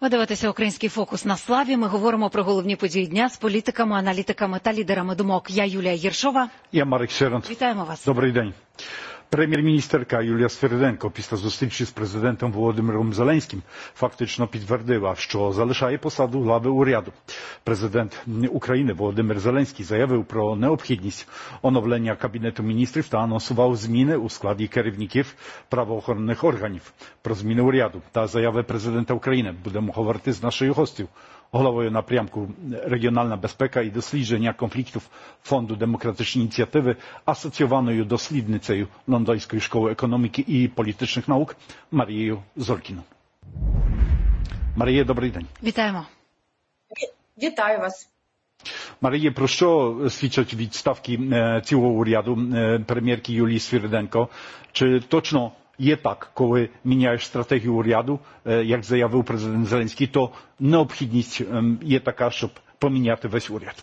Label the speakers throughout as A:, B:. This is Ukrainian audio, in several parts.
A: Ви дивитеся «Український фокус» на Славі. Ми говоримо про головні події дня з політиками, аналітиками та лідерами думок. Я Юлія Єршова.
B: Я Марик Шерант.
A: Вітаємо вас.
B: Добрий день. Прем'єр-міністерка Юлія Свириденко після зустрічі з президентом Володимиром Зеленським фактично підтвердила, що залишає посаду глави уряду. Президент України Володимир Зеленський заявив про необхідність оновлення Кабінету міністрів та анонсував зміни у складі керівників правоохоронних органів. Про зміни уряду та заяви президента України будемо говорити з нашою гостю, головою напрямку «Регіональна безпека і дослідження конфліктів» Фонду демократичної ініціативи, асоційованою дослідницею Лондонської школи економіки і політичних наук Марією Зоркіну. Марія, добрий день.
A: Вітаємо.
C: Вітаю вас.
B: Марія, про що свідчать відставки цього уряду прем'єрки Юлії Свириденко? Чи точно є так, коли міняєш стратегію уряду, як заявив президент Зеленський, то необхідність є така, щоб поміняти весь уряд?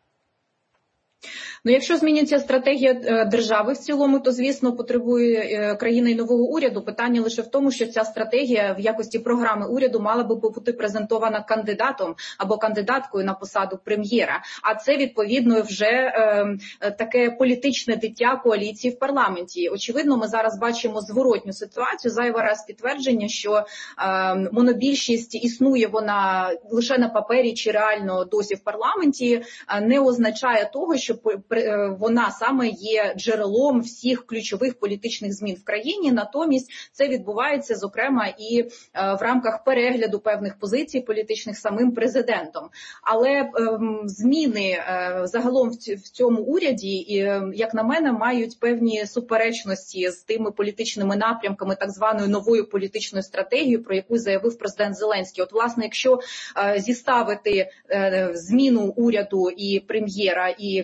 C: Ну, якщо змінюється стратегія держави в цілому, то, звісно, потребує країна й нового уряду. Питання лише в тому, що ця стратегія в якості програми уряду мала би бути презентована кандидатом або кандидаткою на посаду прем'єра. А це, відповідно, вже таке політичне дитя коаліції в парламенті. Очевидно, ми зараз бачимо зворотню ситуацію, зайвий раз підтвердження, що монобільшість існує вона лише на папері чи реально досі в парламенті, не означає того, що вона саме є джерелом всіх ключових політичних змін в країні. Натомість це відбувається, зокрема, і в рамках перегляду певних позицій політичних самим президентом. Але зміни загалом в цьому уряді, як на мене, мають певні суперечності з тими політичними напрямками так званою новою політичною стратегією, про яку заявив президент Зеленський. От, власне, якщо зіставити зміну уряду і прем'єра і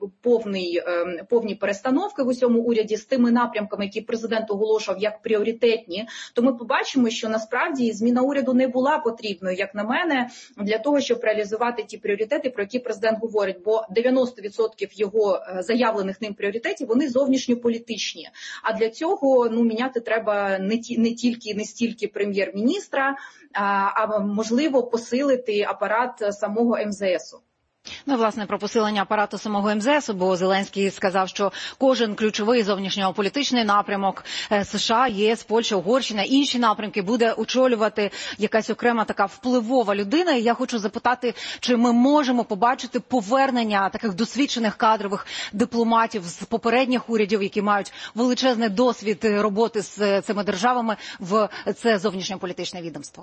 C: повні перестановки в усьому уряді з тими напрямками, які президент оголошував як пріоритетні, то ми побачимо, що насправді зміна уряду не була потрібною, як на мене, для того, щоб реалізувати ті пріоритети, про які президент говорить, бо 90% його заявлених ним пріоритетів, вони зовнішньополітичні. А для цього міняти треба не стільки прем'єр-міністра, а можливо посилити апарат самого МЗСу.
A: Ну, власне, про посилення апарату самого МЗСу, бо Зеленський сказав, що кожен ключовий зовнішньополітичний напрямок США, ЄС, Польща, Угорщина, інші напрямки буде очолювати якась окрема така впливова людина. І я хочу запитати, чи ми можемо побачити повернення таких досвідчених кадрових дипломатів з попередніх урядів, які мають величезний досвід роботи з цими державами, в це зовнішньополітичне відомство?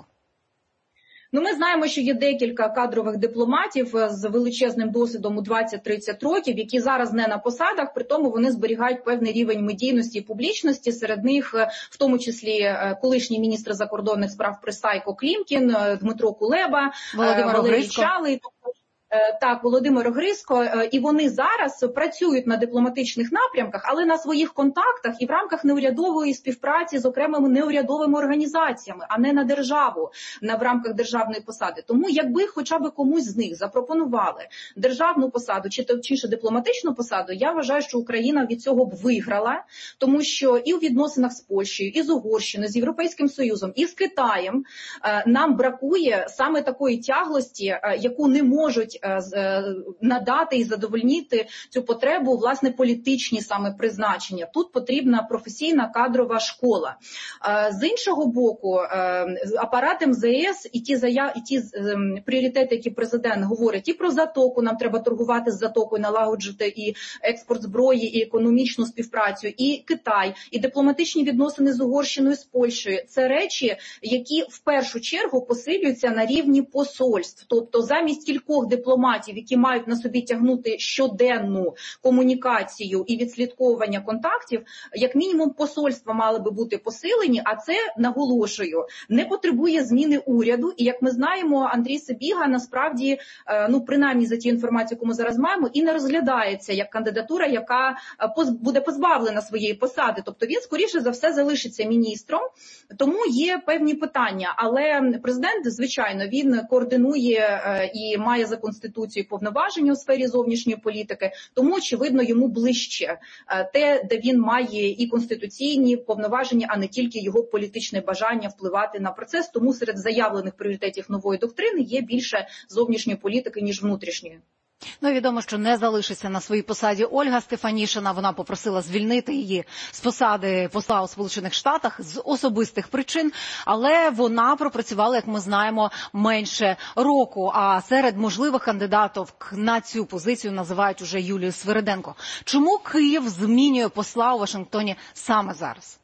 C: Ну, ми знаємо, що є декілька кадрових дипломатів з величезним досвідом у 20-30 років, які зараз не на посадах, при тому вони зберігають певний рівень медійності і публічності. Серед них, в тому числі, колишній міністр закордонних справ Пристайко Клімкін, Дмитро Кулеба, Валерій Чалий. Так, Володимир Грицько, і вони зараз працюють на дипломатичних напрямках, але на своїх контактах і в рамках неурядової співпраці з окремими неурядовими організаціями, а не на державу, в рамках державної посади. Тому якби хоча б комусь з них запропонували державну посаду чи дипломатичну посаду, я вважаю, що Україна від цього б виграла, тому що і у відносинах з Польщею, і з Угорщиною, з Європейським Союзом, і з Китаєм нам бракує саме такої тяглості, яку не можуть надати і задовольнити цю потребу, власне, політичні саме призначення. Тут потрібна професійна кадрова школа. З іншого боку, апарат МЗС і ті пріоритети, які президент говорить, і про затоку, нам треба торгувати з затокою, налагоджувати і експорт зброї, і економічну співпрацю, і Китай, і дипломатичні відносини з Угорщиною, з Польщею. Це речі, які в першу чергу посилюються на рівні посольств. Тобто замість кількох дипломатів, які мають на собі тягнути щоденну комунікацію і відслідковування контактів, як мінімум посольства мали би бути посилені, а це, наголошую, не потребує зміни уряду. І, як ми знаємо, Андрій Сибіга насправді, принаймні за ті інформацію, яку ми зараз маємо, і не розглядається як кандидатура, яка буде позбавлена своєї посади. Тобто він, скоріше за все, залишиться міністром, тому є певні питання. Але президент, звичайно, він координує і має законсультацію Конституцією повноваження у сфері зовнішньої політики, тому, очевидно, йому ближче те, де він має і конституційні повноваження, а не тільки його політичне бажання впливати на процес. Тому серед заявлених пріоритетів нової доктрини є більше зовнішньої політики, ніж внутрішньої.
A: Ну, відомо, що не залишиться на своїй посаді Ольга Стефанішина. Вона попросила звільнити її з посади посла у Сполучених Штатах з особистих причин, але вона пропрацювала, як ми знаємо, менше року. А серед можливих кандидатів на цю позицію називають уже Юлію Свириденко. Чому Київ змінює посла у Вашингтоні саме зараз?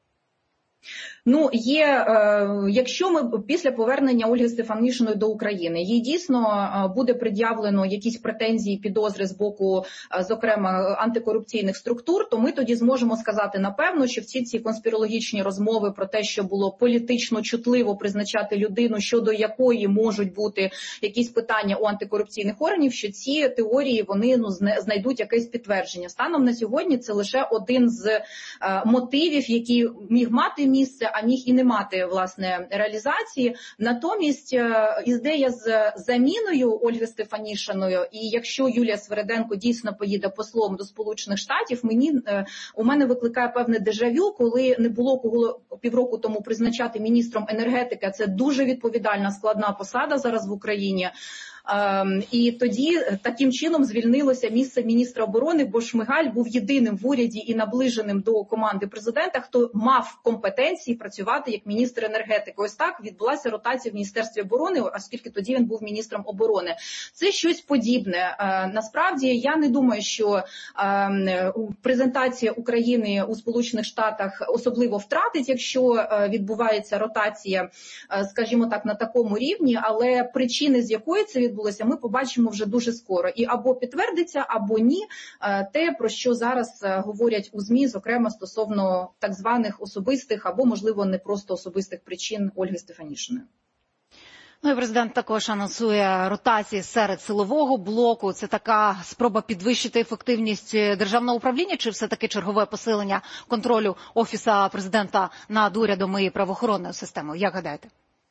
C: Ну, якщо ми після повернення Ольги Стефанішиної до України, їй дійсно буде пред'явлено якісь претензії, підозри з боку, зокрема, антикорупційних структур, то ми тоді зможемо сказати напевно, що всі ці конспірологічні розмови про те, що було політично чутливо призначати людину, щодо якої можуть бути якісь питання у антикорупційних органів, що ці теорії, вони знайдуть якесь підтвердження. Станом на сьогодні це лише один з мотивів, який міг мати місце, а міг і не мати, власне, реалізації. Натомість ідея з заміною Ольги Стефанішиної, і якщо Юлія Свириденко дійсно поїде послом до Сполучених Штатів, у мене викликає певне дежавю, коли не було кого півроку тому призначати міністром енергетики. Це дуже відповідальна, складна посада зараз в Україні. І тоді таким чином звільнилося місце міністра оборони, бо Шмигаль був єдиним в уряді і наближеним до команди президента, хто мав компетенції працювати як міністр енергетики. Ось так відбулася ротація в Міністерстві оборони, оскільки тоді він був міністром оборони. Це щось подібне. Насправді, я не думаю, що презентація України у Сполучених Штатах особливо втратить, якщо відбувається ротація, скажімо так, на такому рівні, але причини, з якої це відбулося, ми побачимо вже дуже скоро. І або підтвердиться, або ні, те, про що зараз говорять у ЗМІ, зокрема стосовно так званих особистих або, можливо, не просто особистих причин Ольги Стефанішиної.
A: Ну і президент також анонсує ротації серед силового блоку. Це така спроба підвищити ефективність державного управління, чи все-таки чергове посилення контролю Офіса президента над урядом і правоохоронною системою? Як гадаєте?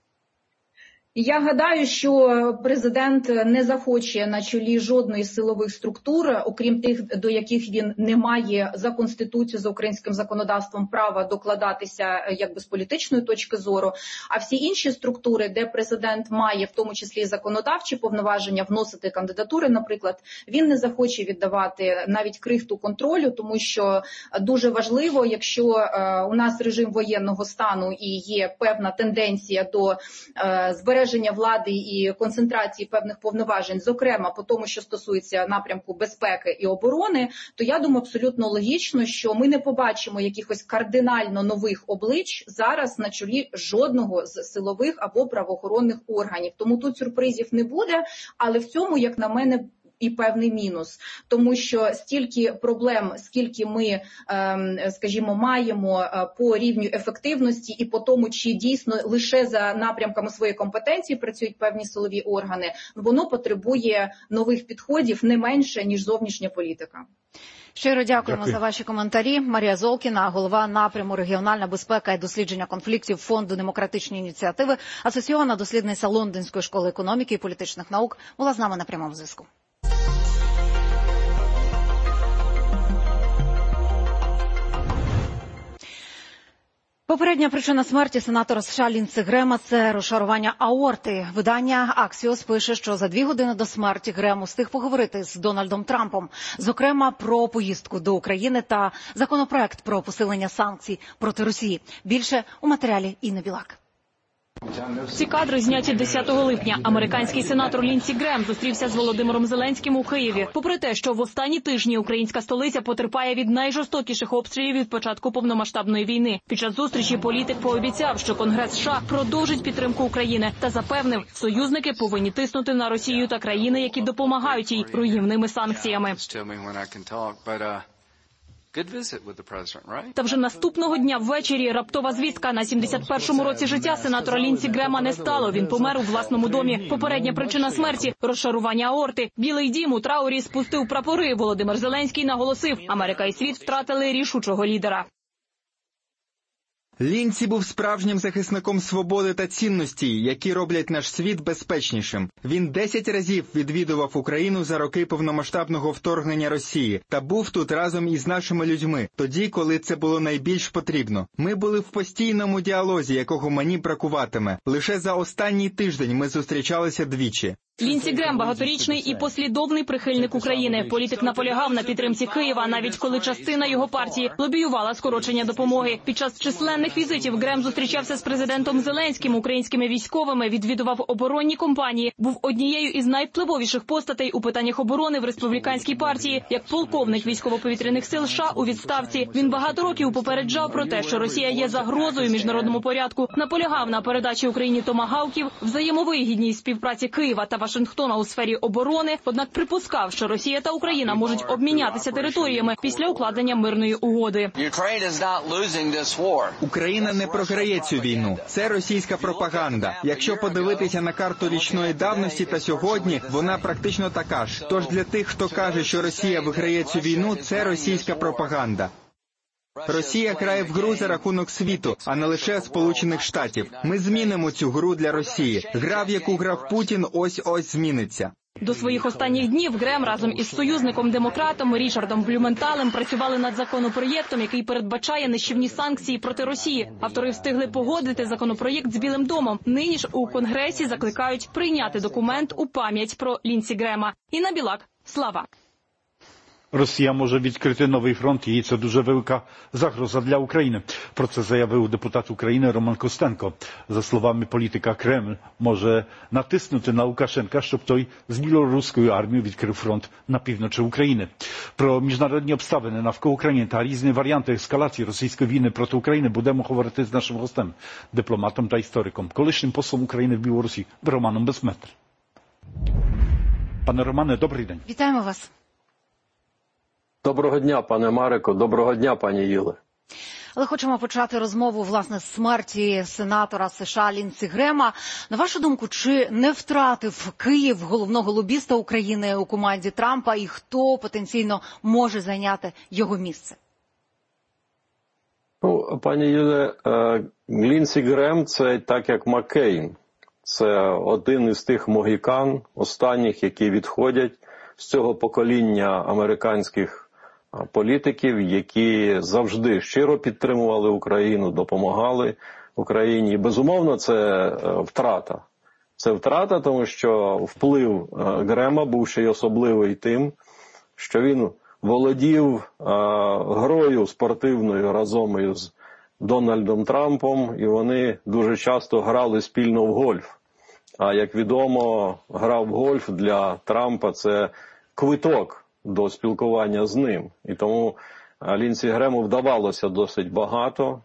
C: Я гадаю, що президент не захоче на чолі жодної з силових структур, окрім тих, до яких він не має за Конституцією, за українським законодавством права докладатися якби з політичної точки зору, а всі інші структури, де президент має в тому числі законодавчі повноваження вносити кандидатури, наприклад, він не захоче віддавати навіть крихту контролю, тому що дуже важливо, якщо у нас режим воєнного стану і є певна тенденція до збереження влади і концентрації певних повноважень, зокрема по тому, що стосується напрямку безпеки і оборони, то я думаю абсолютно логічно, що ми не побачимо якихось кардинально нових облич зараз на чолі жодного з силових або правоохоронних органів. Тому тут сюрпризів не буде, але в цьому, як на мене, і певний мінус, тому що стільки проблем, скільки ми, скажімо, маємо по рівню ефективності і по тому, чи дійсно лише за напрямками своєї компетенції працюють певні силові органи, воно потребує нових підходів не менше, ніж зовнішня політика.
A: Щиро дякуємо за ваші коментарі. Марія Золкіна, голова напряму «Регіональна безпека і дослідження конфліктів» Фонду демократичні ініціативи, асоційована дослідниця Лондонської школи економіки і політичних наук, була з нами на прямому зв'язку. Попередня причина смерті сенатора США Ліндсі Грема – це розшарування аорти. Видання Axios пише, що за 2 години до смерті Грем устиг поговорити з Дональдом Трампом, зокрема про поїздку до України та законопроект про посилення санкцій проти Росії. Більше у матеріалі Інни Білак.
D: Ці кадри зняті 10 липня. Американський сенатор Ліндсі Грем зустрівся з Володимиром Зеленським у Києві. Попри те, що в останні тижні українська столиця потерпає від найжорстокіших обстрілів від початку повномасштабної війни. Під час зустрічі політик пообіцяв, що Конгрес США продовжить підтримку України та запевнив, союзники повинні тиснути на Росію та країни, які допомагають їй руйнівними санкціями. Та вже наступного дня ввечері раптова звістка: на 71-му році життя сенатора Ліндсі Грема не стало. Він помер у власному домі. Попередня причина смерті – розшарування аорти. Білий дім у траурі спустив прапори. Володимир Зеленський наголосив: Америка і світ втратили рішучого лідера.
E: Лінці був справжнім захисником свободи та цінностей, які роблять наш світ безпечнішим. Він 10 разів відвідував Україну за роки повномасштабного вторгнення Росії та був тут разом із нашими людьми, тоді, коли це було найбільш потрібно. Ми були в постійному діалозі, якого мені бракуватиме. Лише за останній тиждень ми зустрічалися двічі.
D: Лінсі Грем – багаторічний і послідовний прихильник України. Політик наполягав на підтримці Києва, навіть коли частина його партії лобіювала скорочення допомоги. Під час численних візитів Грем зустрічався з президентом Зеленським, українськими військовими, відвідував оборонні компанії, був однією із найвпливовіших постатей у питаннях оборони в республіканській партії. Як полковник військово-повітряних сил США у відставці, він багато років попереджав про те, що Росія є загрозою міжнародному порядку, наполягав на передачі Україні томагавків, взаємовигідній співпраці Києва та Вашингтона у сфері оборони, однак припускав, що Росія та Україна можуть обмінятися територіями після укладення мирної угоди.
E: Україна не програє цю війну. Це російська пропаганда. Якщо подивитися на карту річної давності та сьогодні, вона практично така ж. Тож для тих, хто каже, що Росія виграє цю війну, це російська пропаганда. Росія грає в гру за рахунок світу, а не лише Сполучених Штатів. Ми змінимо цю гру для Росії. Гра, в яку грав Путін, ось-ось зміниться.
D: До своїх останніх днів Грем разом із союзником-демократом Річардом Блюменталем працювали над законопроєктом, який передбачає нищівні санкції проти Росії. Автори встигли погодити законопроєкт з Білим домом. Нині ж у Конгресі закликають прийняти документ у пам'ять про Лінсі Грема. Інна Білак, Слава.
B: Rosja może відкрити новий фронт і це дуже велика загроза для України. Про це заявив депутат України Роман Костенко. За словами політика, Кремль може натиснути на Лукашенка, щоб той з білоруською армією відкрив фронт на півночі України. Про міжнародні обставини навколо України та різні варіанти ескалації російської війни проти України будемо говорити з нашим гостем, дипломатом та істориком, колишнім послом України в Білорусі Романом Безметр. Пане Романе, добрий день.
A: Вітаємо вас.
F: Доброго дня, пане Марико, доброго дня, пані Юле.
A: Але хочемо почати розмову, власне, з смерті сенатора США Лінсі Грема. На вашу думку, чи не втратив Київ головного лобіста України у команді Трампа і хто потенційно може зайняти його місце?
F: Ну, пані Юле, Лінсі Грем – це так як Маккейн. Це один із тих могікан останніх, які відходять з цього покоління американських політиків, які завжди щиро підтримували Україну, допомагали Україні. І, безумовно, це втрата. Це втрата, тому що вплив Грема був ще й особливий тим, що він володів грою спортивною разом із Дональдом Трампом, і вони дуже часто грали спільно в гольф. А, як відомо, гра в гольф для Трампа – це квиток до спілкування з ним. І тому Лінсі Грему вдавалося досить багато.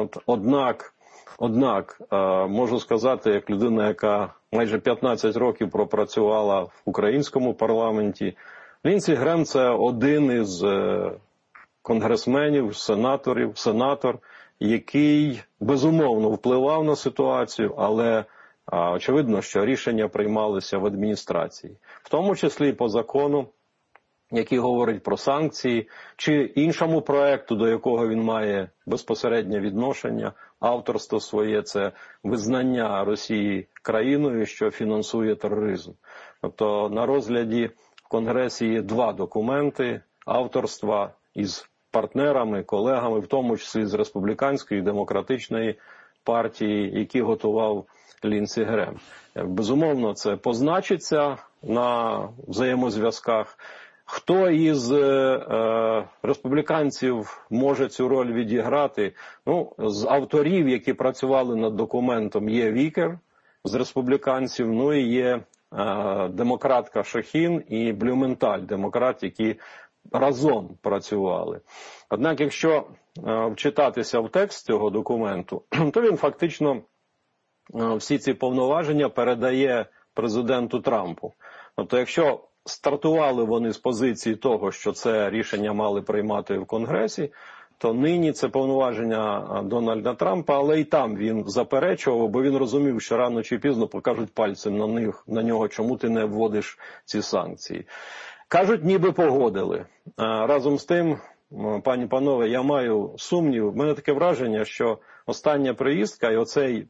F: Однак, можу сказати, як людина, яка майже 15 років пропрацювала в українському парламенті, Лінсі Грем – це один із конгресменів, сенатор, який безумовно впливав на ситуацію, але очевидно, що рішення приймалися в адміністрації. В тому числі і по закону, який говорить про санкції, чи іншому проекту, до якого він має безпосереднє відношення, авторство своє, це визнання Росії країною, що фінансує тероризм. Тобто на розгляді в Конгресі є два документи авторства із партнерами, колегами, в тому числі з Республіканської і Демократичної партії, які готував Лінсі Грем. Безумовно, це позначиться на взаємозв'язках. Хто із республіканців може цю роль відіграти? Ну, з авторів, які працювали над документом, є Вікер з республіканців, ну і є демократка Шохін і Блюменталь, демократ, які разом працювали. Однак, якщо вчитатися в текст цього документу, то він фактично всі ці повноваження передає президенту Трампу. Тобто, якщо стартували вони з позиції того, що це рішення мали приймати в Конгресі, то нині це повноваження Дональда Трампа, але і там він заперечував, бо він розумів, що рано чи пізно покажуть пальцем на нього, чому ти не вводиш ці санкції. Кажуть, ніби погодили. Разом з тим, панове, я маю сумнів. В мене таке враження, що остання приїздка і оцей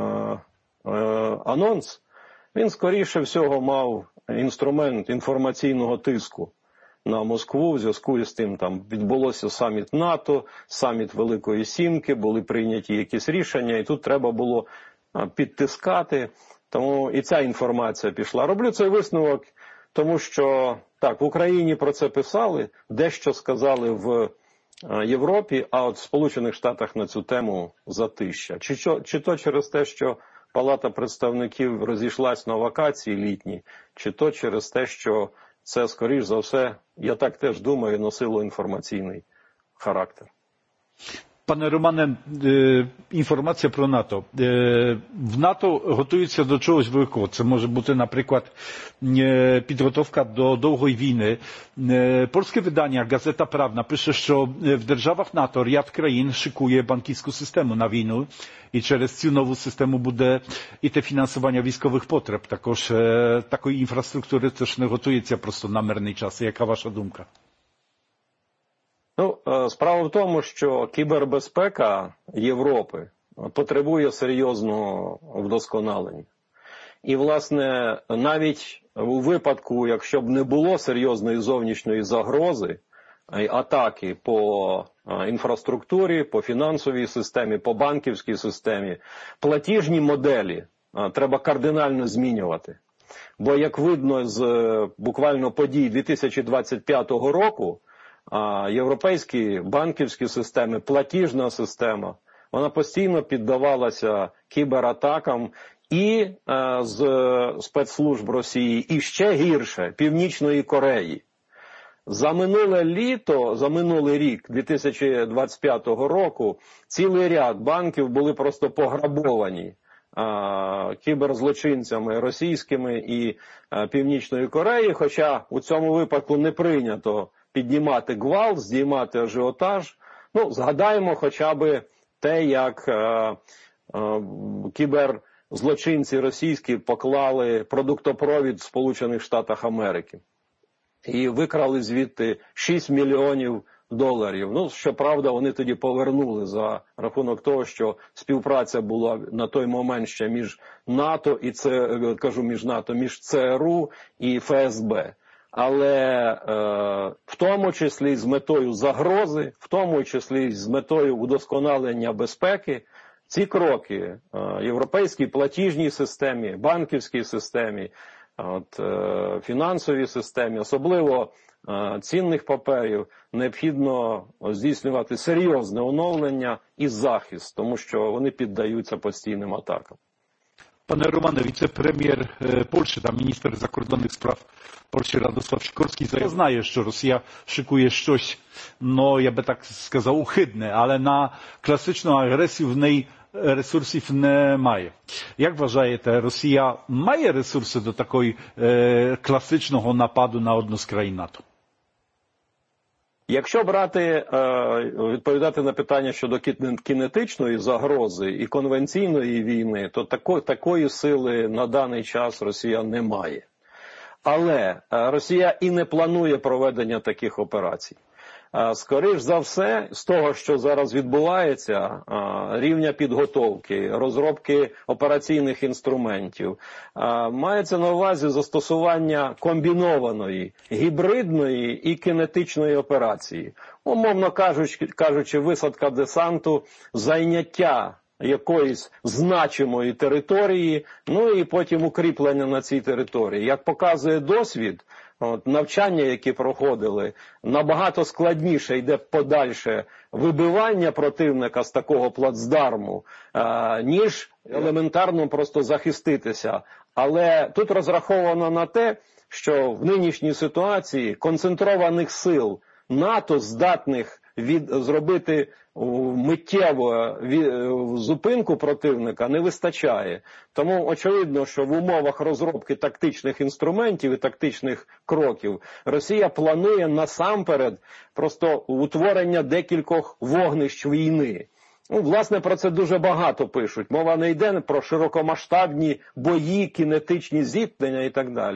F: анонс, він скоріше всього мав інструмент інформаційного тиску на Москву. В зв'язку із тим там відбулося саміт НАТО, саміт Великої Сімки, були прийняті якісь рішення, і тут треба було підтискати. Тому і ця інформація пішла. Роблю цей висновок, тому що, так, в Україні про це писали, дещо сказали в Європі, а от в Сполучених Штатах на цю тему затища. Чи то через те, що Палата представників розійшлась на вакації літні, чи то через те, що це, скоріш за все, я так теж думаю, носило інформаційний характер.
B: Panie Romane, інформація про НАТО. В НАТО готуються до чогось великого. Це може бути, наприклад, підготовка до довгої війни. Polskie wydania, Gazeta Prawna, pisze, що в державах НАТО ряд країн шикує банківську систему на війну. І через цю нову систему буде і те фінансування військових потреб. Також такої інфраструктури теж не готується просто на мирний час. Яка ваша думка?
F: Ну, справа в тому, що кібербезпека Європи потребує серйозного вдосконалення. І, власне, навіть у випадку, якщо б не було серйозної зовнішньої загрози, атаки по інфраструктурі, по фінансовій системі, по банківській системі, платіжні моделі треба кардинально змінювати. Бо, як видно з буквально подій 2025 року, європейські банківські системи, платіжна система, вона постійно піддавалася кібератакам і з спецслужб Росії, і ще гірше Північної Кореї. За минулий рік, 2025 року, цілий ряд банків були просто пограбовані кіберзлочинцями російськими і Північної Кореї, хоча у цьому випадку не прийнято піднімати гвалт, здіймати ажіотаж. Ну, згадаємо хоча б те, як кіберзлочинці російські поклали продуктопровід в Сполучених Штатах Америки. І викрали звідти 6 мільйонів доларів. Ну, щоправда, вони тоді повернули за рахунок того, що співпраця була на той момент ще між НАТО і між ЦРУ і ФСБ. Але в тому числі з метою загрози, в тому числі з метою удосконалення безпеки, ці кроки європейській платіжній системі, банківській системі, фінансовій системі, особливо цінних паперів, необхідно здійснювати серйозне оновлення і захист, тому що вони піддаються постійним атакам.
B: Panie Romane, wicepremier Polski, tam minister закордонних справ Польщі Радослав Sikorski zaznaje, що Росія шикує щось, no я би так сказав, ухидне, але на класичну агресію в неї ресурсів немає. Як вважаєте, Росія має ресурси до такого класичного нападу на одну з країн НАТО?
F: Якщо відповідати на питання щодо кінетичної загрози і конвенційної війни, то такої сили на даний час Росія не має. Але Росія і не планує проведення таких операцій. Скоріш за все, з того, що зараз відбувається, рівня підготовки, розробки операційних інструментів, мається на увазі застосування комбінованої, гібридної і кінетичної операції. Умовно кажучи, висадка десанту, зайняття якоїсь значимої території, ну і потім укріплення на цій території. Як показує досвід, навчання, які проходили, набагато складніше йде подальше вибивання противника з такого плацдарму, ніж елементарно просто захиститися. Але тут розраховано на те, що в нинішній ситуації концентрованих сил НАТО здатних зробити миттєво зупинку противника не вистачає. Тому очевидно, що в умовах розробки тактичних інструментів і тактичних кроків Росія планує насамперед просто утворення декількох вогнищ війни. Ну, власне, про це дуже багато пишуть. Мова не йде про широкомасштабні бої, кінетичні зіткнення і так далі.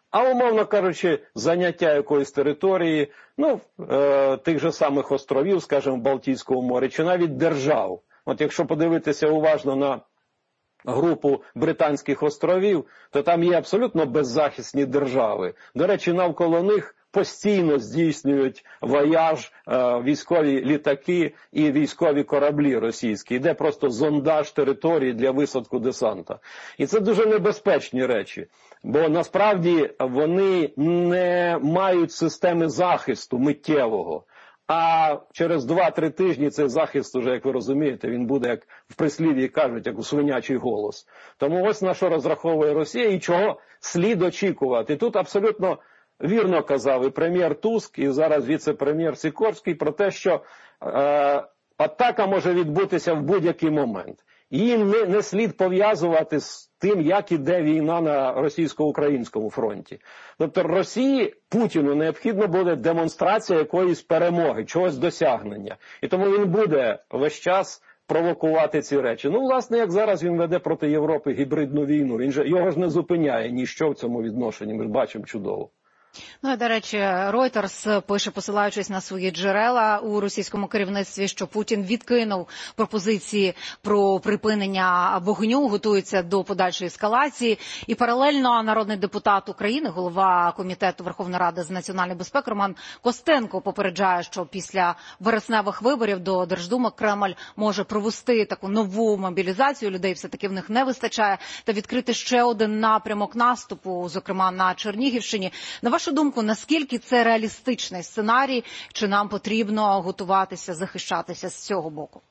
F: а, умовно кажучи, заняття якоїсь території, тих же самих островів, скажімо, в Балтійському морі, чи навіть держав. От якщо подивитися уважно на групу Британських островів, то там є абсолютно беззахисні держави. До речі, навколо них постійно здійснюють вояж військові літаки і військові кораблі російські. Йде просто зондаж території для висадку десанта. І це дуже небезпечні речі, бо насправді вони не мають системи захисту миттєвого. А через 2-3 тижні цей захист уже, як ви розумієте, він буде, як в прислів'ї кажуть, як у свинячий голос. Тому ось на що розраховує Росія і чого слід очікувати. Тут абсолютно вірно казав і прем'єр Туск, і зараз віце-прем'єр Сікорський про те, що атака може відбутися в будь-який момент. Її не слід пов'язувати з тим, як іде війна на російсько-українському фронті. Тобто Росії, Путіну, необхідно буде демонстрація якоїсь перемоги, чогось досягнення. І тому він буде весь час провокувати ці речі. Власне, як зараз він веде проти Європи гібридну війну. Його ж не зупиняє ніщо в цьому відношенні, ми ж бачимо чудово.
A: І, до речі, Reuters пише, посилаючись на свої джерела у російському керівництві, що Путін відкинув пропозиції про припинення вогню, готується до подальшої ескалації. І паралельно народний депутат України, голова Комітету Верховної Ради з національної безпеки Роман Костенко попереджає, що після вересневих виборів до Держдуми Кремль може провести таку нову мобілізацію, людей все-таки в них не вистачає, та відкрити ще один напрямок наступу, зокрема на Чернігівщині. На вашу думку, наскільки це реалістичний сценарій, чи нам потрібно готуватися, захищатися з цього боку?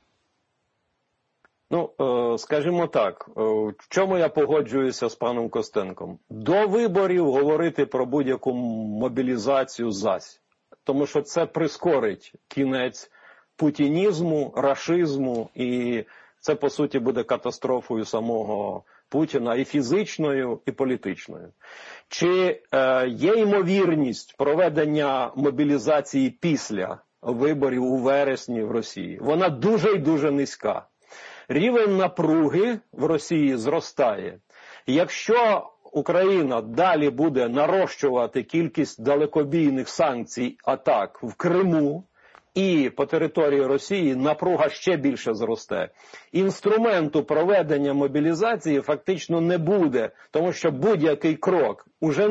F: Скажімо так, в чому я погоджуюся з паном Костенком? До виборів говорити про будь-яку мобілізацію зась. Тому що це прискорить кінець путінізму, рашизму, і це, по суті, буде катастрофою самого Путіна і фізичною, і політичною. Чи є ймовірність проведення мобілізації після виборів у вересні в Росії? Вона дуже і дуже низька. Рівень напруги в Росії зростає. Якщо Україна далі буде нарощувати кількість далекобійних санкцій, атак в Криму, і по території Росії напруга ще більше зросте. Інструменту проведення мобілізації фактично не буде, тому що будь-який крок, уже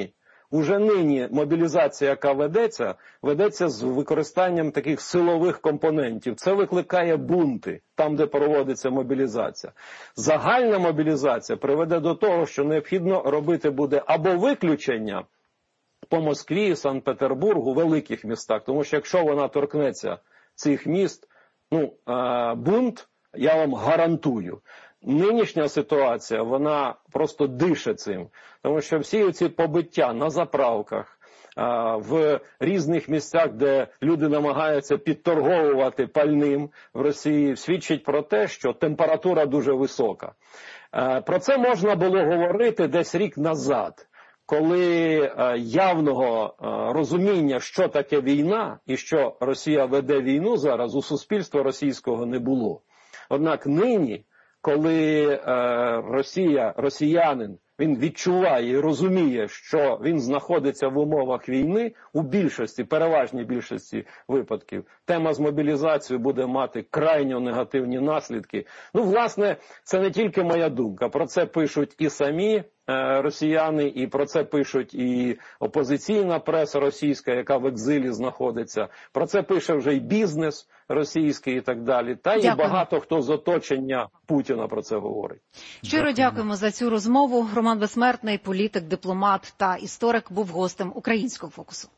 F: нині мобілізація, яка ведеться з використанням таких силових компонентів. Це викликає бунти там, де проводиться мобілізація. Загальна мобілізація приведе до того, що необхідно робити буде або виключення по Москві, Санкт-Петербургу, великих містах. Тому що якщо вона торкнеться цих міст, бунт, я вам гарантую. Нинішня ситуація, вона просто дише цим. Тому що всі ці побиття на заправках, в різних місцях, де люди намагаються підторговувати пальним в Росії, свідчить про те, що температура дуже висока. Про це можна було говорити десь рік назад, коли явного розуміння, що таке війна і що Росія веде війну зараз, у суспільства російського не було. Однак нині, коли росіянин, він відчуває і розуміє, що він знаходиться в умовах війни, у більшості, переважній більшості випадків, тема з мобілізацією буде мати крайньо негативні наслідки. Власне, це не тільки моя думка, про це пишуть і самі росіяни, і про це пишуть і опозиційна преса російська, яка в екзилі знаходиться. Про це пише вже і бізнес російський і так далі. Та і багато хто з оточення Путіна про це говорить.
A: Щиро дякуємо за цю розмову. Роман Безсмертний, політик, дипломат та історик, був гостем Українського фокусу.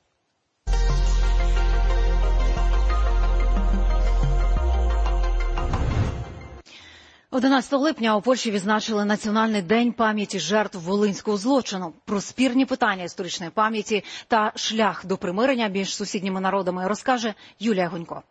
A: 11 липня у Польщі відзначили Національний день пам'яті жертв волинського злочину. Про спірні питання історичної пам'яті та шлях до примирення між сусідніми народами розкаже Юлія Гунько.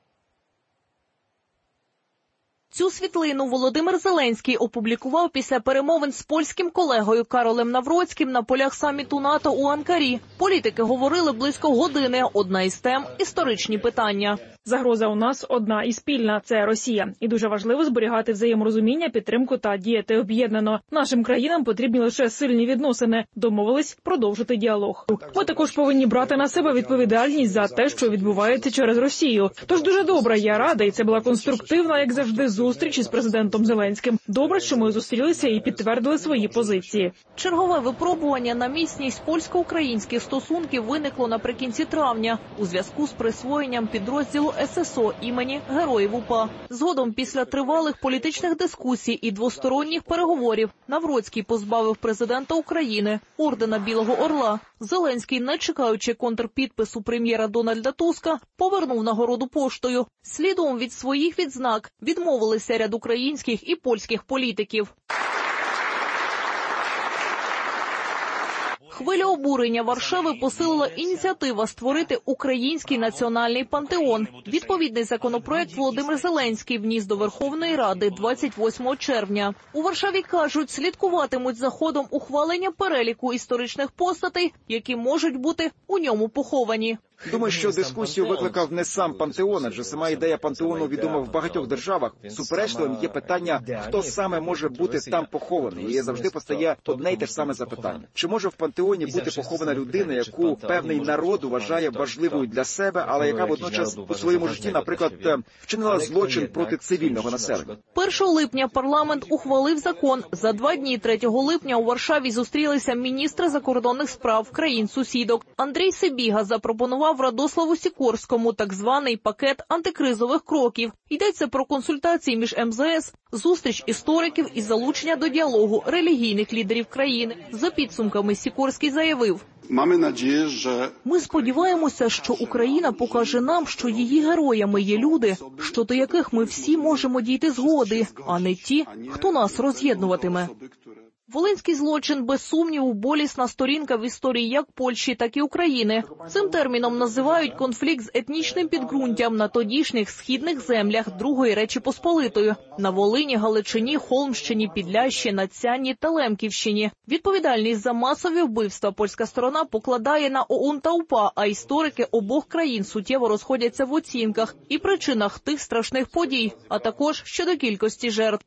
D: Цю світлину Володимир Зеленський опублікував після перемовин з польським колегою Каролем Навроцьким на полях саміту НАТО у Анкарі. Політики говорили близько години. Одна із тем – історичні питання. Загроза у нас одна і спільна – це Росія. І дуже важливо зберігати взаєморозуміння, підтримку та діяти об'єднано. Нашим країнам потрібні лише сильні відносини. Домовились продовжити діалог. Ми також повинні брати на себе відповідальність за те, що відбувається через Росію. Тож дуже добре, я рада, і це була конструктивна, як завжди, зустріч із президентом Зеленським. Добре, що ми зустрілися і підтвердили свої позиції.
G: Чергове випробування на міцність польсько-українських стосунків виникло наприкінці травня у зв'язку з присвоєнням підрозділу ССО імені Героїв УПА. Згодом, після тривалих політичних дискусій і двосторонніх переговорів, Навроцький позбавив президента України ордена Білого Орла. Зеленський, не чекаючи контрпідпису прем'єра Дональда Туска, повернув нагороду поштою. Слідом від своїх відзнак відмовилися ряд українських і польських політиків. Хвиля обурення Варшави посилила ініціатива створити український національний пантеон. Відповідний законопроект Володимир Зеленський вніс до Верховної Ради 28 червня. У Варшаві кажуть, слідкуватимуть за ходом ухвалення переліку історичних постатей, які можуть бути у ньому поховані.
H: Думаю, що дискусію викликав не сам пантеон, адже сама ідея пантеону відома в багатьох державах. Суперечливим є питання, хто саме може бути там похований. І завжди постає одне й те ж саме запитання. Чи може в пантеоні бути похована людина, яку певний народ вважає важливою для себе, але яка водночас у своєму житті, наприклад, вчинила злочин проти цивільного населення?
G: 1 липня парламент ухвалив закон. За 2 дні 3 липня у Варшаві зустрілися міністри закордонних справ країн-сусідок. Андрій Сибіга запропонував Радославу Сікорському так званий пакет антикризових кроків. Йдеться про консультації між МЗС, зустріч істориків і залучення до діалогу релігійних лідерів країни. За підсумками Сікорський заявив: «Ми сподіваємося, що Україна покаже нам, що її героями є люди, щодо яких ми всі можемо дійти згоди, а не ті, хто нас роз'єднуватиме». Волинський злочин, без сумніву, болісна сторінка в історії як Польщі, так і України. Цим терміном називають конфлікт з етнічним підґрунтям на тодішніх східних землях Другої Речі Посполитої – на Волині, Галичині, Холмщині, Підлящі, Надцянні та Лемківщині. Відповідальність за масові вбивства польська сторона покладає на ОУН та УПА, а історики обох країн суттєво розходяться в оцінках і причинах тих страшних подій, а також щодо кількості жертв.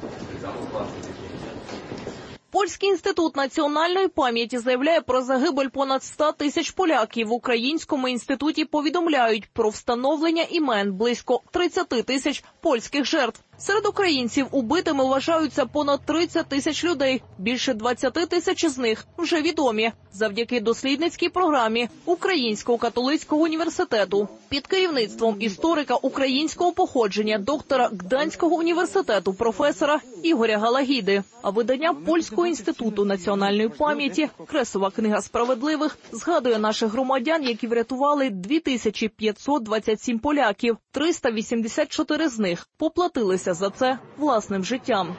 G: Польський інститут національної пам'яті заявляє про загибель понад 100 тисяч поляків. В Українському інституті повідомляють про встановлення імен близько 30 тисяч польських жертв. Серед українців убитими вважаються понад 30 тисяч людей. Більше 20 тисяч з них вже відомі завдяки дослідницькій програмі Українського католицького університету під керівництвом історика українського походження, доктора Гданського університету, професора Ігоря Галагіди. А видання Польського інституту національної пам'яті «Кресова книга справедливих» згадує наших громадян, які врятували 2527 поляків. 384 з них поплатилися за це власним життям.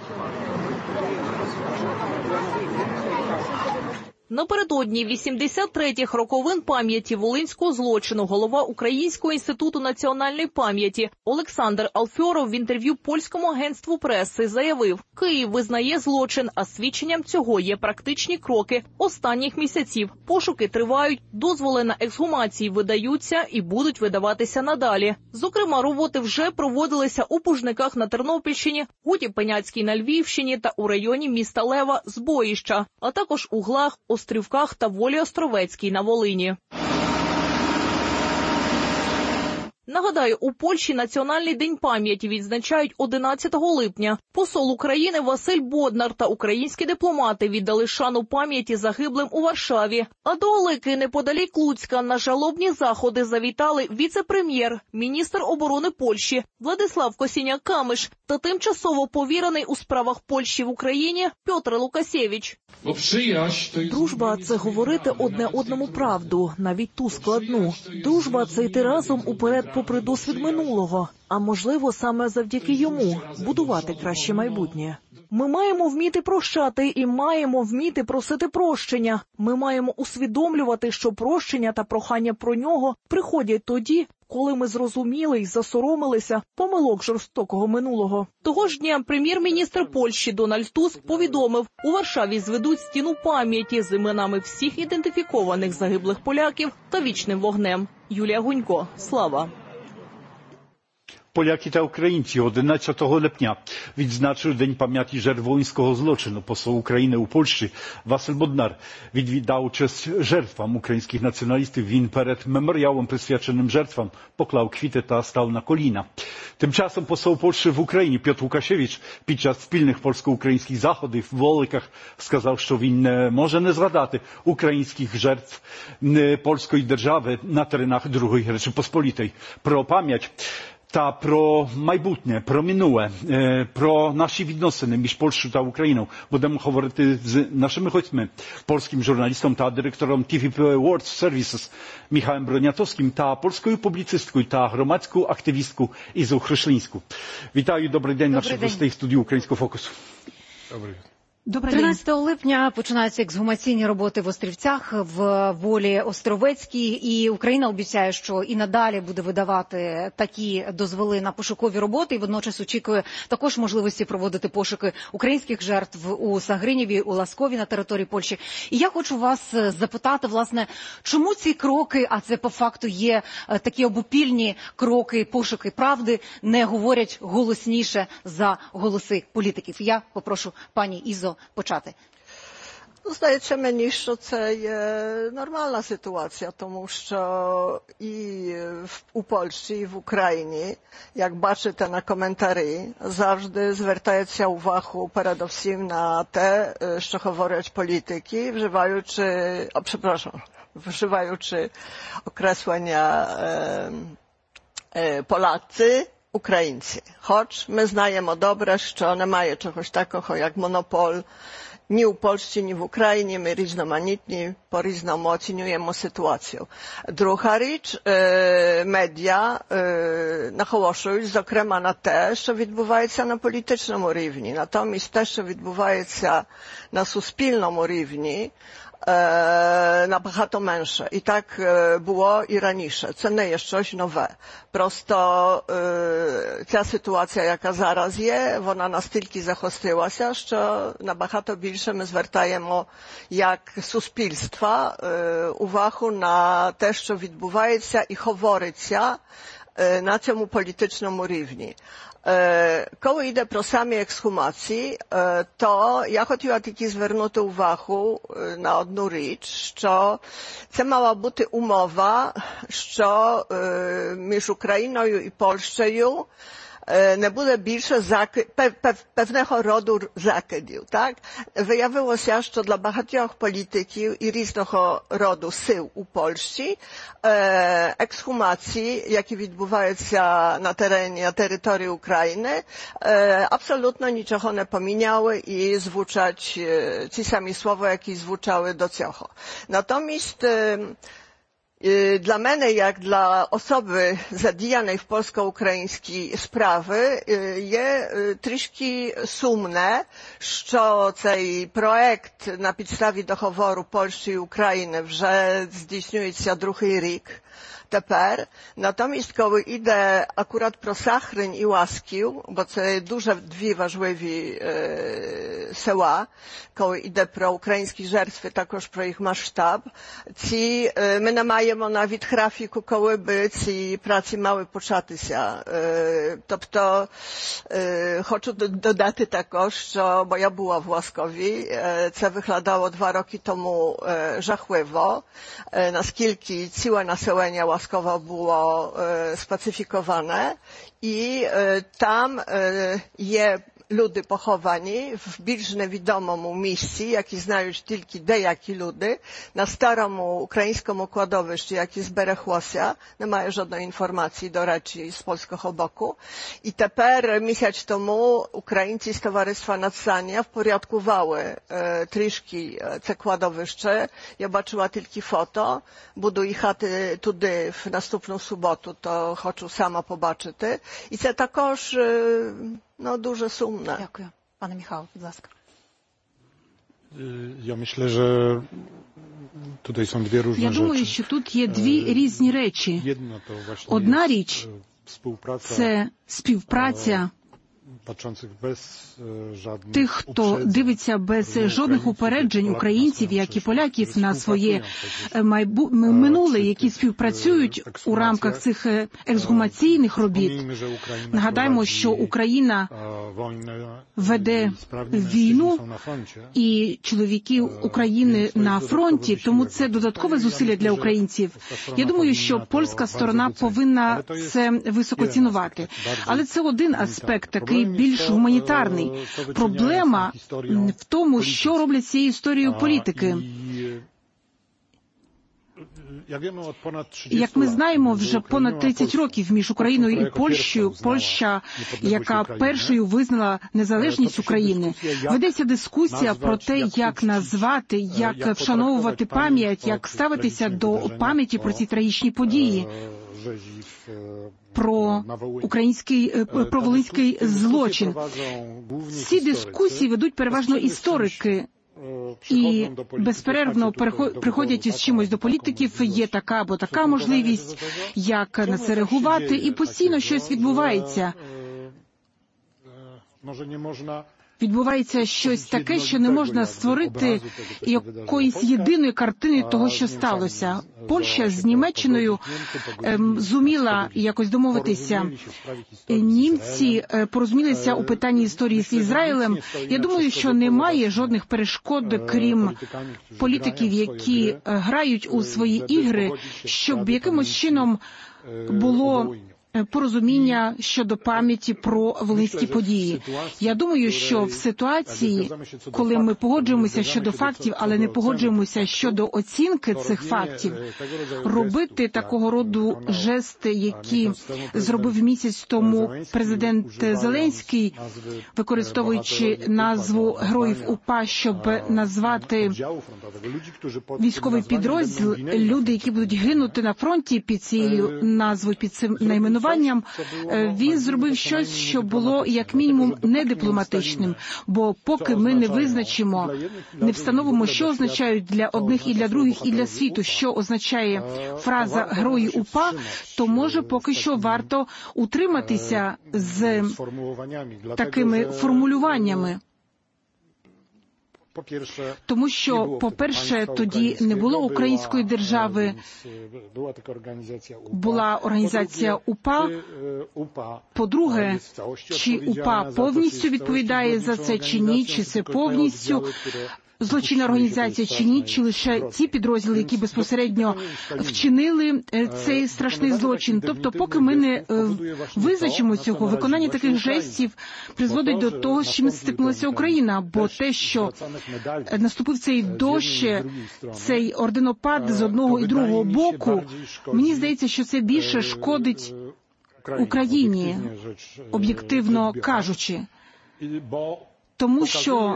G: Напередодні 83-х роковин пам'яті волинського злочину голова Українського інституту національної пам'яті Олександр Алфьоров в інтерв'ю польському агентству преси заявив: «Київ визнає злочин, а свідченням цього є практичні кроки останніх місяців. Пошуки тривають, дозволи на ексгумації видаються і будуть видаватися надалі. Зокрема, роботи вже проводилися у Пужниках на Тернопільщині, Гуті-Пеняцькій на Львівщині та у районі міста Лева Збоїща, а також у Глах, Острівках та Волі Островецькій на Волині». Нагадаю, у Польщі Національний день пам'яті відзначають 11 липня. Посол України Василь Боднар та українські дипломати віддали шану пам'яті загиблим у Варшаві. А до Олики, неподалік Луцька, на жалобні заходи завітали віце-прем'єр, міністр оборони Польщі Владислав Косіняк-Камиш та тимчасово повірений у справах Польщі в Україні Пьотр Лукасєвич.
D: Дружба – це говорити одне одному правду, навіть ту складну. Дружба – це йти разом уперед попри досвід минулого, а можливо саме завдяки йому будувати краще майбутнє. Ми маємо вміти прощати і маємо вміти просити прощення. Ми маємо усвідомлювати, що прощення та прохання про нього приходять тоді, коли ми зрозуміли й засоромилися помилок жорстокого минулого. Того ж дня прем'єр-міністр Польщі Дональд Туск повідомив, у Варшаві зведуть стіну пам'яті з іменами всіх ідентифікованих загиблих поляків та вічним вогнем. Юлія Гунько, Слава.
B: Поляки та українці 11 липня відзначили День пам'яті жертв воїнського злочину. Посол України у Польщі Василь Боднар віддав честь жертвам українських націоналістів. Він перед меморіалом, присвяченим жертвам, поклав квіти та став на коліна. Тимчасом посол Польщі в Україні Пьотр Łukasiewicz під час спільних польсько-українських заходів в Воликах сказав, що він не може не згадати українських жертв польської держави на теренах Другої Rzeczypospolitej. Про пам'ять та про майбутнє, про минуле, про наші відносини між Польщею та Україною будемо говорити з нашими гостями, польським журналістом та директором TVP World Services Michałem Broniatowskim та польською публіцисткою та громадською активісткою Ізу Хришлінську. Вітаю, добрий день наших гостей в студії Українського фокусу.
I: Добрий.
A: 13 липня починаються ексгумаційні роботи в Острівцях, в Волі Островецькій, і Україна обіцяє, що і надалі буде видавати такі дозволи на пошукові роботи, і водночас очікує також можливості проводити пошуки українських жертв у Сагринєві, у Ласкові на території Польщі. І я хочу вас запитати, власне, чому ці кроки, а це по факту є такі обопільні кроки, пошуки правди, не говорять голосніше за голоси політиків? Я попрошу пані Ізо почати.
J: Здається мені, що це є нормальна ситуація, тому що і у Польщі, і в Україні, як бачите на коментарі, завжди звертається увагу передовсім на те, що говорять політики, вживаючи окreślenia Polacy, Українці. Хоч ми знаємо добре, що немає чогось такого, як монополь ні у Польщі, ні в Україні. Ми різноманітні, по-різному оцінюємо ситуацію. Друга річ, медіа наголошують, зокрема, на те, що відбувається на політичному рівні. Натомість те, що відбувається на суспільному рівні, nabagато менше. I tak było i раніше. Це не є щось нове. Просто ця ситуація, яка зараз є, вона настільки загострилася, що набагато більше ми звертаємо як суспільства увагу на те, що відбувається і говориться на цьому політичному рівні. Коли йде про самі ексгумації, то я хотіла тільки звернути увагу на одну річ, що це мала бути умова, що між Україною і Польщею не буде більше pewnego rodu zakładów, tak? Wyjawiło się, że dla багатьох polityków i różnego rodu sił u Polski ekshumacje, jakie відбуваються się na terenie, na terytorium Ukrainy, absolutnie niczego nie pominęły i zwuczać ci sami słowa, jakie zwuczały do цього. Natomiast dla мене, як для особи, задіяної в польсько-українській справи, є трішки сумне, що цей проект на підставі договору Польщі і України вже здійснюється другий рік тепер. Натомість, коли йде акурат про Сахрин і Łaskів, бо це дуже дві важливі села, коли йде про українські жертви, також про їх масштаб, ми не маємо навіть графіку, коли би ці праці мали початися. Тобто, хочу dodати також, що, бо я була в Łaskowie, це виглядало 2 роки тому жахливо, наскільки ціле населення Łaskowa było spacyfikowane i tam є люди поховані в більш невідомому місці, які знають тільки деякі люди, на старому українському кладовищі, яке збереглося, немає жодної інформації, до речі, з польського боку. І тепер, місяць тому, українці з Товариства Надсання впорядкували трішки це кладовище. Я бачила тільки фото, буду їхати туди в наступну суботу, то хочу сама побачити. І це також no дуже сумне.
A: Дякую. Пане Михайло, будь ласка.
I: Я myślę, że tutaj są dwie różne rzeczy.
K: Я думаю, що тут є дві різні речі. Одна річ – це співпраця тих, хто дивиться без жодних упереджень українців, як і поляків, на своє минуле, які співпрацюють у рамках цих ексгумаційних робіт. Нагадаємо, що Україна веде війну і чоловіки України на фронті, тому це додаткове зусилля для українців. Я думаю, що польська сторона повинна це високо цінувати. Але це один аспект, такий більш гуманітарний. Проблема в тому, що роблять цією історією політики. Як ми знаємо, вже понад 30 років між Україною і Польщею, Польща, яка першою визнала незалежність України, ведеться дискусія про те, як назвати, як вшановувати пам'ять, як ставитися до пам'яті про ці трагічні події, про волинський злочин. Ці дискусії ведуть переважно історики, і безперервно приходять із чимось до політиків, є така або така можливість, як на це реагувати, і постійно щось відбувається. Відбувається щось таке, що не можна створити якоїсь єдиної картини того, що сталося. Польща з Німеччиною зуміла якось домовитися. Німці порозумілися у питанні історії з Ізраїлем. Я думаю, що немає жодних перешкод, крім політиків, які грають у свої ігри, щоб якимось чином було порозуміння щодо пам'яті про волинські події. Я думаю, що в ситуації, коли ми погоджуємося щодо фактів, але не погоджуємося щодо оцінки цих фактів, робити такого роду жести, які зробив місяць тому президент Зеленський, використовуючи назву Героїв УПА, щоб назвати військовий підрозділ, люди, які будуть гинути на фронті під цією назвою, під цим найменуванням, він зробив щось, що було як мінімум недипломатичним, бо поки ми не визначимо, не встановимо, що означають для одних і для других, і для світу, що означає фраза «Герої УПА», то може поки що варто утриматися з такими формулюваннями. Тому що, по-перше, тоді не було української держави, була організація УПА. По-друге, чи УПА повністю відповідає за це, чи ні, чи це повністю злочинна організація, чи ні, чи лише ті підрозділи, які безпосередньо вчинили цей страшний злочин. Тобто, поки ми не визначимо цього, виконання таких жестів призводить до того, з чим стикнулася Україна, бо те, що наступив цей дощ, цей орденопад з одного і другого боку, мені здається, що це більше шкодить Україні, об'єктивно кажучи. Тому що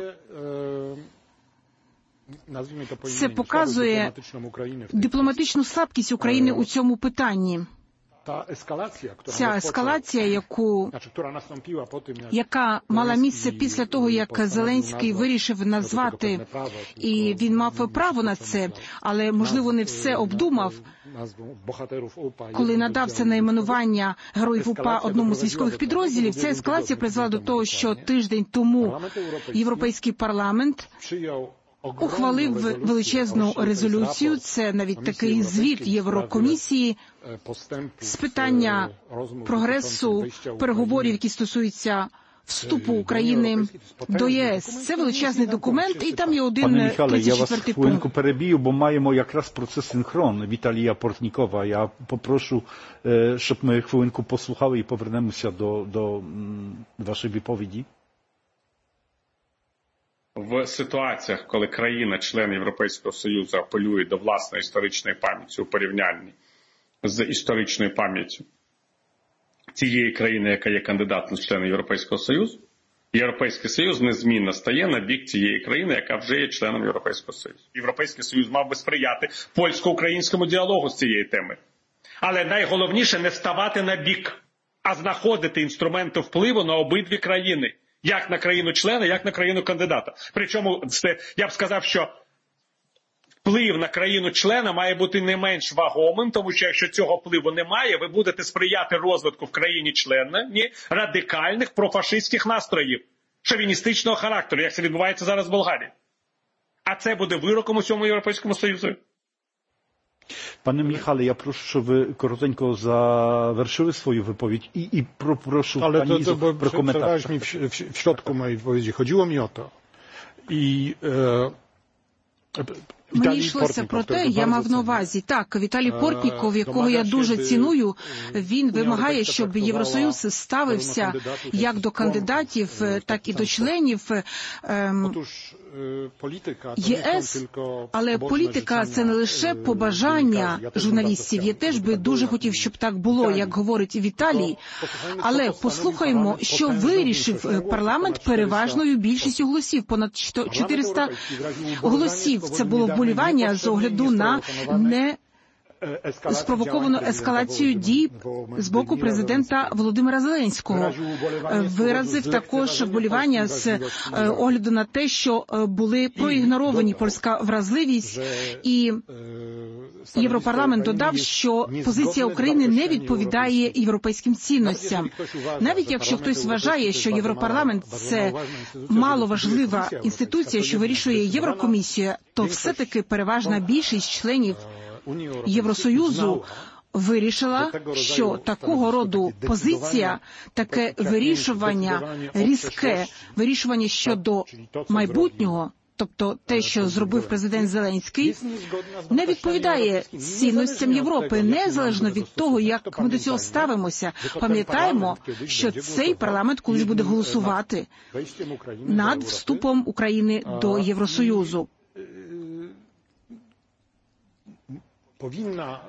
K: це показує дипломатичну слабкість України у цьому питанні. Ця ескалація, яка мала місце після того, як Зеленський вирішив назвати, і він мав право на це, але, можливо, не все обдумав, коли надав це найменування Героїв УПА одному з військових підрозділів, ця ескалація призвела до того, що тиждень тому Європейський парламент ухвалив величезну резолюцію, це навіть такий звіт Єврокомісії з питання прогресу переговорів, які стосуються вступу України до ЄС. Це величезний документ, і там є один 34-й
B: я вас хвилинку перебію, бо маємо якраз про це синхрон. Віталія Портнікова. Я попрошу, щоб ми хвилинку послухали і повернемося до вашої відповіді.
L: В ситуаціях, коли країна-член Європейського Союзу апелює до власної історичної пам'яті у порівнянні з історичною пам'яттю цієї країни, яка є кандидатом в члени Європейського Союзу, Європейський Союз незмінно стає на бік цієї країни, яка вже є членом Європейського Союзу. Європейський Союз мав би сприяти польсько-українському діалогу з цієї теми. Але найголовніше не ставати на бік, а знаходити інструменти впливу на обидві країни. Як на країну-члена, як на країну-кандидата. Причому, я б сказав, що вплив на країну-члена має бути не менш вагомим, тому що якщо цього впливу немає, ви будете сприяти розвитку в країні-члені радикальних профашистських настроїв, шовіністичного характеру, як це відбувається зараз в Болгарії. А це буде вироком усьому Європейському Союзу.
B: Panie Michale, ja proszę, żeby krótko zakończyły swoją wypowiedź i proszę Pani
I: bo przerwałeś mi w środku mojej wypowiedzi. Chodziło mi o to.
K: Мені йшлося про те, я мав на увазі. Так, Віталій Портніков, якого я дуже ціную, він вимагає, щоб Євросоюз ставився як до кандидатів, так і до членів ЄС, але політика – це не лише побажання журналістів. Я теж би дуже хотів, щоб так було, як говорить Віталій. Але послухаймо, що вирішив парламент переважною більшістю голосів. Понад 400 голосів. Це було вболівання з огляду на спровоковану ескалацію дій з боку президента Володимира Зеленського. Виразив також вболівання з огляду на те, що були проігноровані польська вразливість, і Європарламент додав, що позиція України не відповідає європейським цінностям. Навіть якщо хтось вважає, що Європарламент – це маловажлива інституція, що вирішує Єврокомісія, то все-таки переважна більшість членів Євросоюзу вирішила, що такого роду позиція, таке вирішування, різке вирішування щодо майбутнього, тобто те, що зробив президент Зеленський, не відповідає цінностям Європи, незалежно від того, як ми до цього ставимося. Пам'ятаємо, що цей парламент колись буде голосувати над вступом України до Євросоюзу.
I: Powinna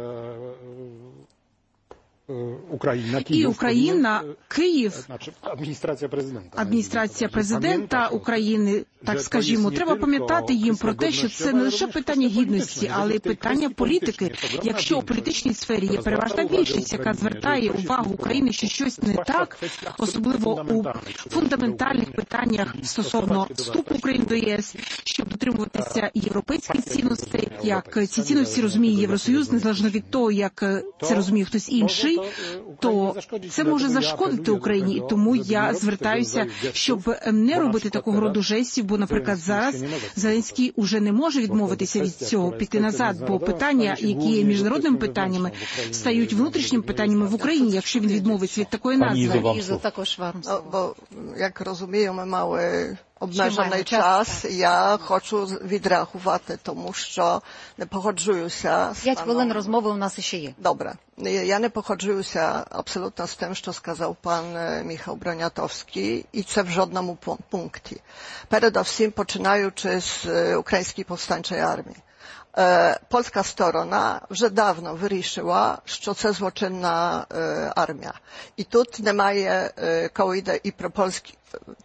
I: Україна,
K: Київ. І Україна, Київ,
I: адміністрація
K: президента України, так скажімо, треба пам'ятати їм про те, що це не лише питання гідності, але й питання політики. Якщо у політичній сфері є переважна більшість, яка звертає увагу України, що щось не так, особливо у фундаментальних питаннях стосовно вступу України до ЄС, щоб дотримуватися європейських цінностей, як ці цінності розуміє Євросоюз, незалежно від того, як це розуміє хтось інший, то це може зашкодити Україні. І тому я звертаюся, щоб не робити такого роду жестів, бо, наприклад, зараз Зеленський уже не може відмовитися від цього, піти назад, бо питання, які є міжнародними питаннями, стають внутрішніми питаннями в Україні, якщо він відмовиться від такої назви.
J: Бо, як розумію, ми мали обмежений час. Я хочу відреагувати, тому що не погоджуюся з
A: 5 хвилин розмови у нас ще є.
J: Добре. Я не погоджуюся абсолютно з тим, що сказав пан Michał Broniatowski, і це в жодному пункті. Передовсім починаючи з Української повстанчої армії. Polska strona вже давно вирішила, що це злочинна армія. І тут немає, коли йде і про польські,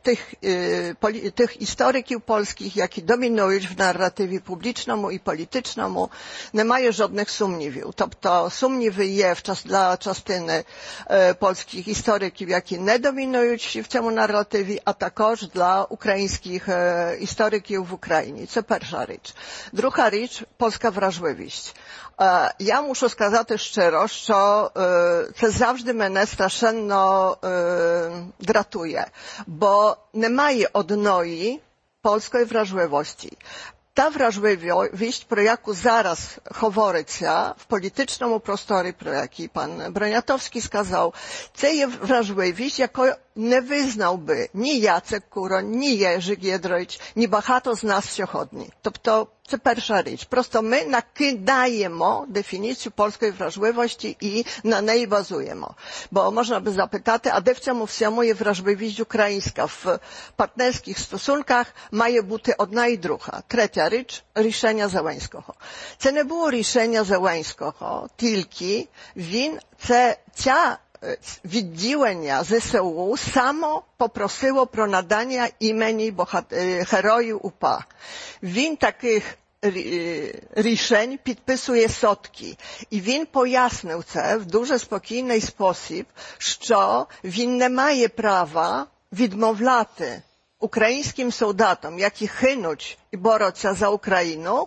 J: тих істориків польських, які домінують в наративі публічному і політичному, немає жодних сумнівів. Тобто сумніви є dla частини польських істориків, які не домінують в цьому наративі, а також для українських істориків в Україні. Це перша річ. Друга річ – польська вражливість. Я мушу сказати щиро, що це завжди мене страшенно дратує, бо немає одної польської вражливості. Та вражливість, про яку зараз говориться в політичному просторі, про який пан Broniatowski сказав, це є вражливість, якої не визнав би ні Jacek Kuroń, ні Jerzy Giedroyć, ні багато з нас сьогодні. Тобто це перша річ. Просто ми накидаємо дефініцію польської вражливості і на неї базуємо. Бо можна би запитати, а де в цьому всьому є вражливість українська? В партнерських стосунках має бути одна і друга. Третя річ – рішення Зеленського. Це не було рішення Зеленського, тільки ця відділення ЗСУ само попросило про надання імені героїв УПА. Він таких рішень підписує сотки. І він пояснив це в дуже спокійний спосіб, що він не має права відмовляти українським солдатам, які хинуть і борються за Україну,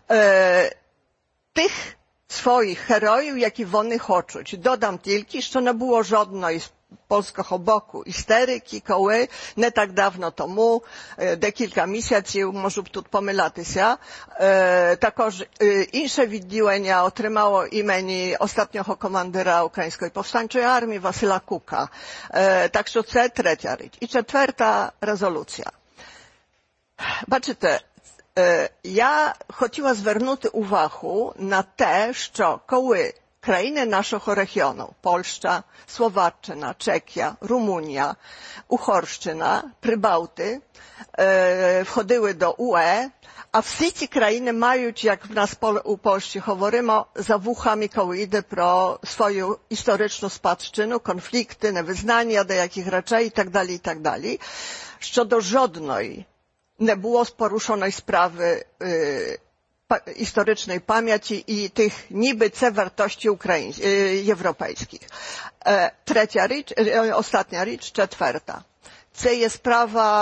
J: тих своїх героїв, які вони хочуть. Додам тільки, що не було жодної з польського боку істерики, коли не так давно тому, декілька місяців, можу тут помилятися, також інше відділення отримало імені ostatniego командира Української повстанчої армії Василя Кука. Так що це третя річ. І четверта резолюція. Бачите, я хотіла звернути увагу на те, що коли країни нашого регіону, Польща, Словаччина, Чехія, Румунія, Угорщина, Прибалти, входили до UE, a всі ці країни мають, як в нас у Польщі говоримо, за вухами, коли йде про свою історичну спадщину, конфлікти, невизнання деяких речей і так далі, щодо жодної не було порuszonej sprawy historycznej pamięci i tych niby wartości europejskich. Trzecia rzecz, ostatnia rzecz, czwarta. Це є справа